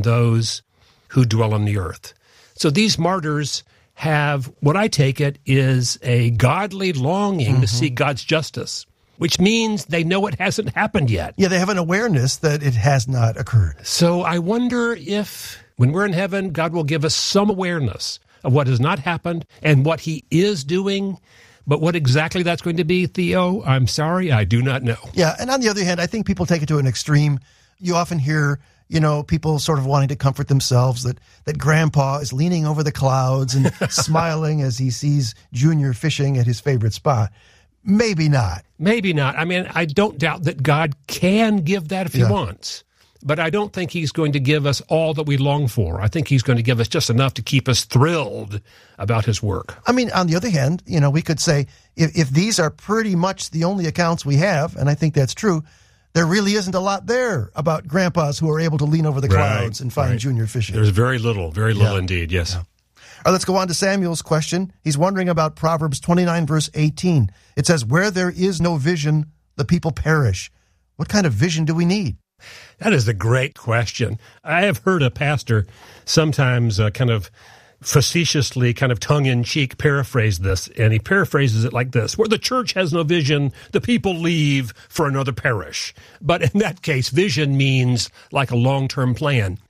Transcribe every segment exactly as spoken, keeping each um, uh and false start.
those who dwell on the earth. So these martyrs have, what I take it, is a godly longing mm-hmm. to see God's justice, which means they know it hasn't happened yet. Yeah, they have an awareness that it has not occurred. So I wonder if, when we're in heaven, God will give us some awareness of what has not happened and what he is doing. But what exactly that's going to be, Theo, I'm sorry, I do not know. Yeah, and on the other hand, I think people take it to an extreme. You often hear, you know, people sort of wanting to comfort themselves that, that Grandpa is leaning over the clouds and smiling as he sees Junior fishing at his favorite spot. Maybe not. Maybe not. I mean, I don't doubt that God can give that if he Yeah. wants. But I don't think he's going to give us all that we long for. I think he's going to give us just enough to keep us thrilled about his work. I mean, on the other hand, you know, we could say if, if these are pretty much the only accounts we have, and I think that's true, there really isn't a lot there about grandpas who are able to lean over the clouds Right, and find right. Junior fishing. There's very little, very little Yeah. indeed, yes. Yeah. All right, let's go on to Samuel's question. He's wondering about Proverbs twenty-nine, verse eighteen. It says, where there is no vision, the people perish. What kind of vision do we need? That is a great question. I have heard a pastor sometimes uh, kind of facetiously, kind of tongue-in-cheek paraphrase this, and he paraphrases it like this: where the church has no vision, the people leave for another parish. But in that case, vision means like a long-term plan.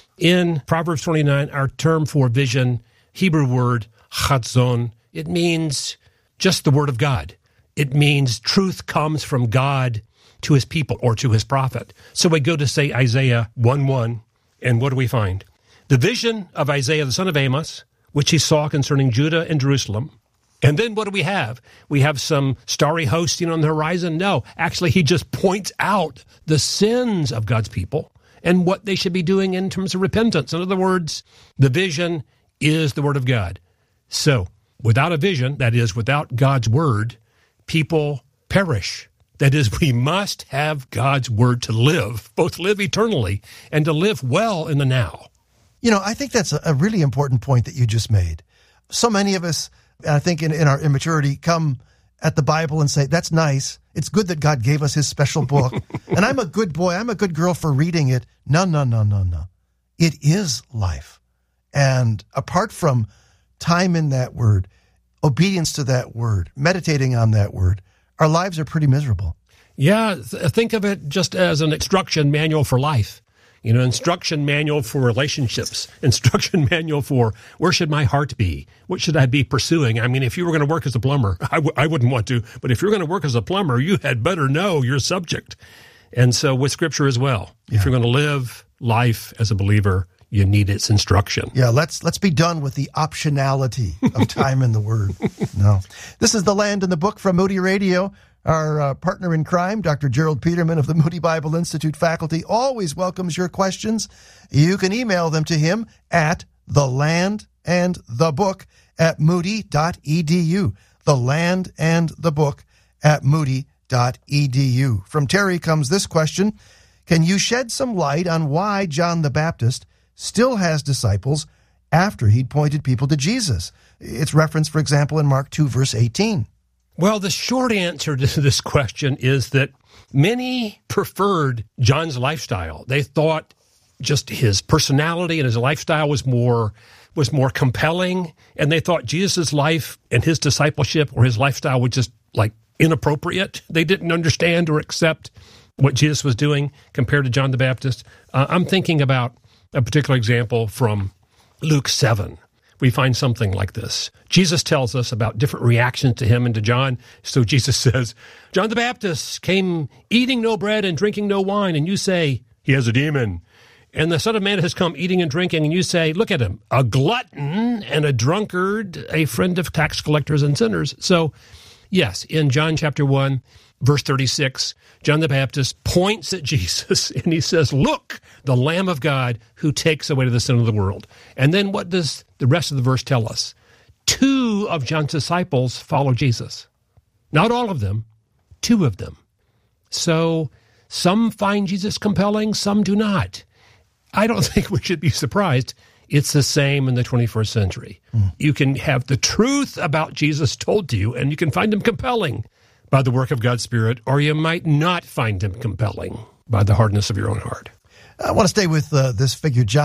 In Proverbs twenty-nine, our term for vision, Hebrew word, chatzon, it means just the word of God. It means truth comes from God to his people or to his prophet. So we go to, say, Isaiah one one, and what do we find? The vision of Isaiah, the son of Amos, which he saw concerning Judah and Jerusalem. And then what do we have? We have some starry hosting on the horizon? No, actually, he just points out the sins of God's people and what they should be doing in terms of repentance. In other words, the vision is the word of God. So without a vision, that is, without God's word, people perish. That is, we must have God's word to live, both live eternally and to live well in the now. You know, I think that's a really important point that you just made. So many of us, I think in, in our immaturity, come at the Bible and say, that's nice. It's good that God gave us his special book. And I'm a good boy. I'm a good girl for reading it. No, no, no, no, no. It is life. And apart from time in that word, obedience to that word, meditating on that word, our lives are pretty miserable. Yeah, th- think of it just as an instruction manual for life. You know, instruction manual for relationships, instruction manual for where should my heart be? What should I be pursuing? I mean, if you were going to work as a plumber, I, w- I wouldn't want to, but if you're going to work as a plumber, you had better know your subject. And so with Scripture as well, Yeah. if you're going to live life as a believer, you need its instruction. Yeah, let's let's be done with the optionality of time in the Word. No. This is The Land in the Book from Moody Radio. Our uh, partner in crime, Doctor Gerald Peterman of the Moody Bible Institute faculty, always welcomes your questions. You can email them to him at the land and the book at moody dot e d u. The Land and the Book at moody dot e d u. From Terry comes this question: can you shed some light on why John the Baptist still has disciples after he'd pointed people to Jesus? It's referenced, for example, in Mark two, verse eighteen. Well, the short answer to this question is that many preferred John's lifestyle. They thought just his personality and his lifestyle was more was more compelling, and they thought Jesus' life and his discipleship or his lifestyle was just like inappropriate. They didn't understand or accept what Jesus was doing compared to John the Baptist. Uh, I'm thinking about a particular example from Luke seven. We find something like this. Jesus tells us about different reactions to him and to John. So Jesus says, John the Baptist came eating no bread and drinking no wine, and you say, he has a demon. And the Son of Man has come eating and drinking, and you say, look at him, a glutton and a drunkard, a friend of tax collectors and sinners. So, yes, in John chapter one, verse thirty-six, John the Baptist points at Jesus, and he says, look, the Lamb of God who takes away the sin of the world. And then what does the rest of the verse tell us? Two of John's disciples follow Jesus. Not all of them, two of them. So some find Jesus compelling, some do not. I don't think we should be surprised. It's the same in the twenty-first century. Mm. You can have the truth about Jesus told to you, and you can find him compelling by the work of God's Spirit, or you might not find him compelling by the hardness of your own heart. I want to stay with uh, this figure, John